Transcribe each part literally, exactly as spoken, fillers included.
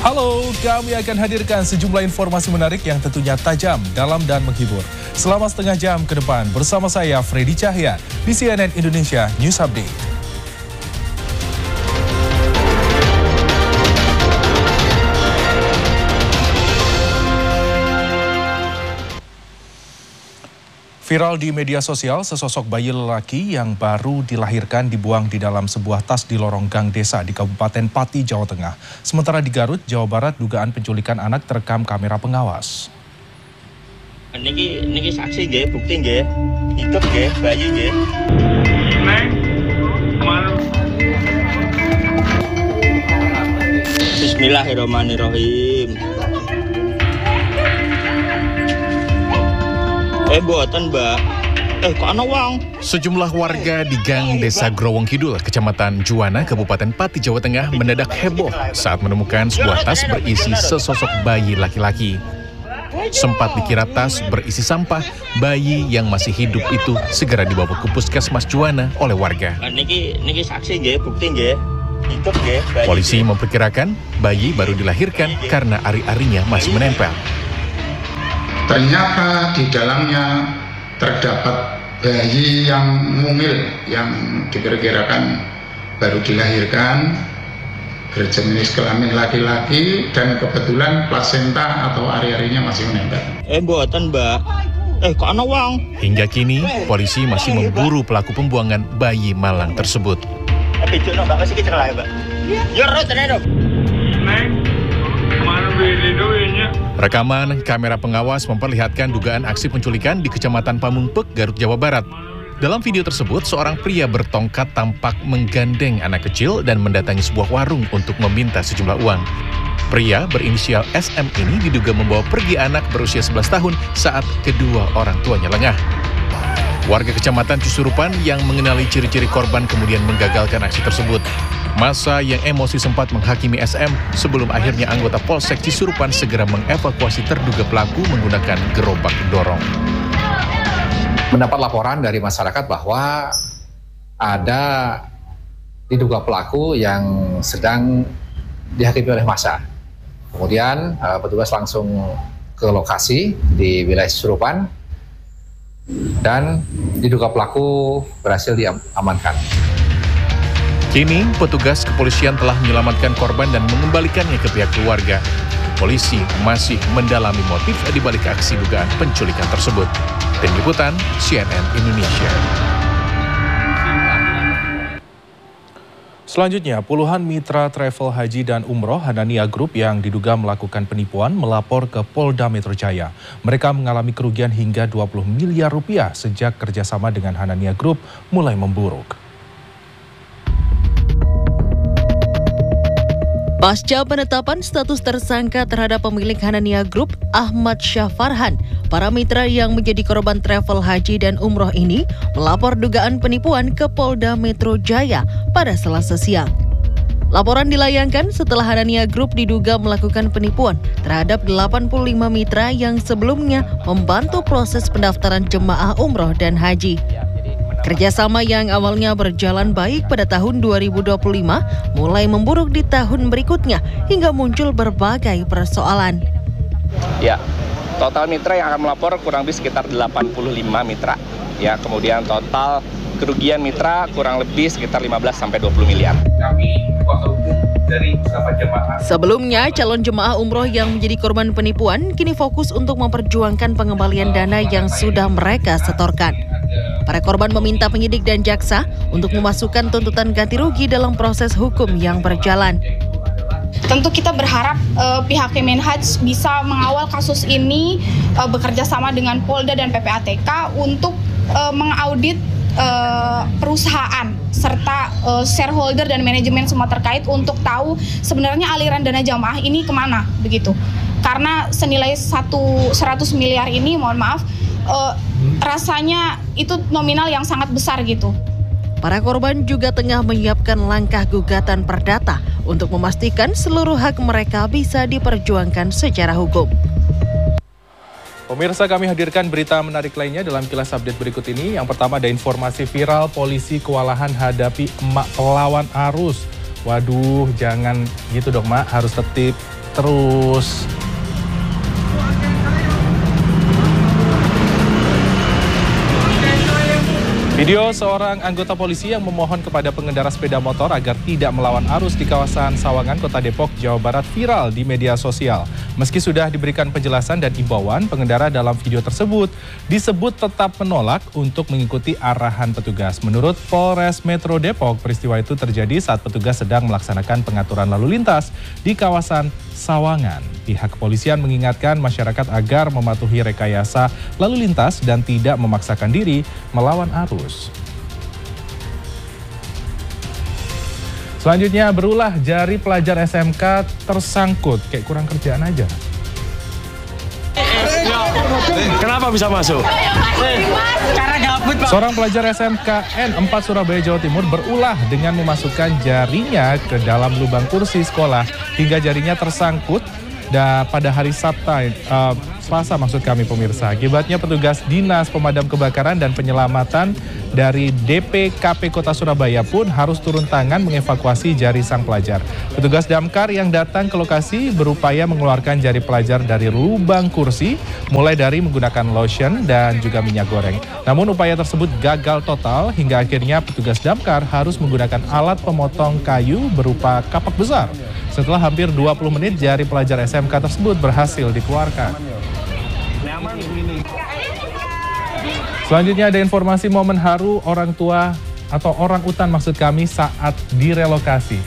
Halo, kami akan hadirkan sejumlah informasi menarik yang tentunya tajam, dalam, dan menghibur. Selama setengah jam ke depan bersama saya, Freddy Cahya, di C N N Indonesia News Update. Viral di media sosial, sesosok bayi lelaki yang baru dilahirkan dibuang di dalam sebuah tas di lorong gang desa di Kabupaten Pati, Jawa Tengah. Sementara di Garut, Jawa Barat, dugaan penculikan anak terekam kamera pengawas. Niki niki saksi nggih, bukti nggih. Hidup nggih, bayi nggih. Bismillahirrahmanirrahim. Eh, buatan, Mbak. Eh, kok ana wong? Sejumlah warga di Gang Desa Growong Kidul, Kecamatan Juwana, Kabupaten Pati, Jawa Tengah mendadak heboh saat menemukan sebuah tas berisi sesosok bayi laki-laki. Sempat dikira tas berisi sampah, bayi yang masih hidup itu segera dibawa ke Puskesmas Juwana oleh warga. Niki niki saksi nggih, bukti nggih. Hidup nggih, bayi. Polisi memperkirakan bayi baru dilahirkan karena ari-arinya masih menempel. Ternyata di dalamnya terdapat bayi yang mungil, yang diperkirakan baru dilahirkan, berjenis kelamin laki-laki, dan kebetulan plasenta atau ari-arinya masih menempel. Eh, buatan, Mbak. Eh, kok ana wong? Hingga kini, polisi masih memburu pelaku pembuangan bayi malang tersebut. Eh, pijuk Mbak, masih kecil lah, Mbak. Ya, ro, tenan, Rekaman kamera pengawas memperlihatkan dugaan aksi penculikan di Kecamatan Pamungpek, Garut, Jawa Barat. Dalam video tersebut, seorang pria bertongkat tampak menggandeng anak kecil dan mendatangi sebuah warung untuk meminta sejumlah uang. Pria berinisial S M ini diduga membawa pergi anak berusia sebelas tahun saat kedua orang tuanya lengah. Warga Kecamatan Cisurupan yang mengenali ciri-ciri korban kemudian menggagalkan aksi tersebut. Massa yang emosi sempat menghakimi S M sebelum akhirnya anggota Polsek Cisurupan segera mengevakuasi terduga pelaku menggunakan gerobak dorong. Mendapat laporan dari masyarakat bahwa ada diduga pelaku yang sedang dihakimi oleh massa. Kemudian petugas langsung ke lokasi di wilayah Cisurupan dan diduga pelaku berhasil diamankan. Kini, petugas kepolisian telah menyelamatkan korban dan mengembalikannya ke pihak keluarga. Polisi masih mendalami motif di balik aksi dugaan penculikan tersebut. Tim Liputan C N N Indonesia. Selanjutnya, puluhan mitra travel haji dan umroh Hanania Group yang diduga melakukan penipuan melapor ke Polda Metro Jaya. Mereka mengalami kerugian hingga dua puluh miliar rupiah sejak kerjasama dengan Hanania Group mulai memburuk. Pasca penetapan status tersangka terhadap pemilik Hanania Group, Ahmad Syah Farhan, para mitra yang menjadi korban travel haji dan umroh ini melapor dugaan penipuan ke Polda Metro Jaya pada Selasa siang. Laporan dilayangkan setelah Hanania Group diduga melakukan penipuan terhadap delapan puluh lima mitra yang sebelumnya membantu proses pendaftaran jemaah umroh dan haji. Kerjasama yang awalnya berjalan baik pada tahun dua ribu dua puluh lima mulai memburuk di tahun berikutnya hingga muncul berbagai persoalan. Ya, total mitra yang akan melapor kurang lebih sekitar delapan puluh lima mitra. Ya, kemudian total kerugian mitra kurang lebih sekitar lima belas sampai dua puluh miliar. Kami kuasa hukum dari beberapa jemaah. Sebelumnya, calon jemaah umroh yang menjadi korban penipuan kini fokus untuk memperjuangkan pengembalian dana yang sudah mereka setorkan. Para korban meminta penyidik dan jaksa untuk memasukkan tuntutan ganti rugi dalam proses hukum yang berjalan. Tentu kita berharap uh, pihak Kemenhaj bisa mengawal kasus ini uh, bekerja sama dengan Polda dan P P A T K untuk uh, mengaudit uh, perusahaan serta uh, shareholder dan manajemen semua terkait untuk tahu sebenarnya aliran dana jamaah ini kemana begitu. Karena senilai satu, seratus miliar ini, mohon maaf, uh, rasanya itu nominal yang sangat besar gitu. Para korban juga tengah menyiapkan langkah gugatan perdata untuk memastikan seluruh hak mereka bisa diperjuangkan secara hukum. Pemirsa, kami hadirkan berita menarik lainnya dalam kilas update berikut ini. Yang pertama ada informasi viral, polisi kewalahan hadapi emak pelawan arus. Waduh, jangan gitu dong, Mak, harus tertib. terus. Video seorang anggota polisi yang memohon kepada pengendara sepeda motor agar tidak melawan arus di kawasan Sawangan, Kota Depok, Jawa Barat viral di media sosial. Meski sudah diberikan penjelasan dan imbauan, pengendara dalam video tersebut disebut tetap menolak untuk mengikuti arahan petugas. Menurut Polres Metro Depok, peristiwa itu terjadi saat petugas sedang melaksanakan pengaturan lalu lintas di kawasan Sawangan. Pihak kepolisian mengingatkan masyarakat agar mematuhi rekayasa lalu lintas dan tidak memaksakan diri melawan arus. Selanjutnya, berulah jari pelajar S M K tersangkut. Kayak kurang kerjaan aja. Kenapa bisa masuk? Seorang pelajar S M K N empat Surabaya, Jawa Timur berulah dengan memasukkan jarinya ke dalam lubang kursi sekolah hingga jarinya tersangkut dan pada hari Sabtu, uh, Selasa maksud kami pemirsa. Akibatnya petugas Dinas Pemadam Kebakaran dan Penyelamatan dari D P K P Kota Surabaya pun harus turun tangan mengevakuasi jari sang pelajar. Petugas damkar yang datang ke lokasi berupaya mengeluarkan jari pelajar dari lubang kursi, mulai dari menggunakan lotion dan juga minyak goreng. Namun upaya tersebut gagal total hingga akhirnya petugas damkar harus menggunakan alat pemotong kayu berupa kapak besar. Setelah hampir dua puluh menit, jari pelajar S M K tersebut berhasil dikeluarkan. Selanjutnya ada informasi momen haru orang tua atau orang utan maksud kami saat direlokasi.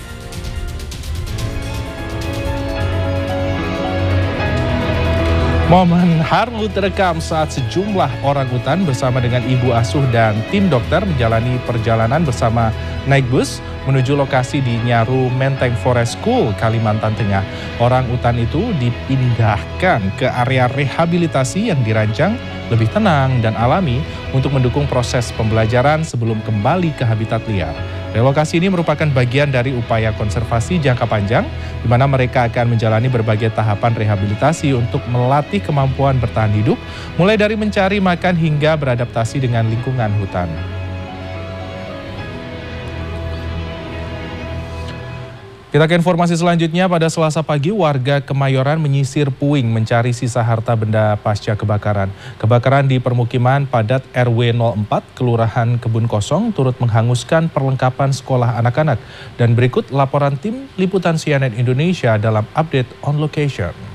Momen haru terekam saat sejumlah orang utan bersama dengan ibu asuh dan tim dokter menjalani perjalanan bersama naik bus menuju lokasi di Nyaru Menteng Forest School, Kalimantan Tengah. Orang utan itu dipindahkan ke area rehabilitasi yang dirancang lebih tenang dan alami untuk mendukung proses pembelajaran sebelum kembali ke habitat liar. Relokasi ini merupakan bagian dari upaya konservasi jangka panjang, di mana mereka akan menjalani berbagai tahapan rehabilitasi untuk melatih kemampuan bertahan hidup, mulai dari mencari makan hingga beradaptasi dengan lingkungan hutan. Kita ke informasi selanjutnya. Pada Selasa pagi, warga Kemayoran menyisir puing mencari sisa harta benda pasca kebakaran. Kebakaran di permukiman padat R W nol empat, Kelurahan Kebun Kosong, turut menghanguskan perlengkapan sekolah anak-anak. Dan berikut laporan tim Liputan C N N Indonesia dalam update on location.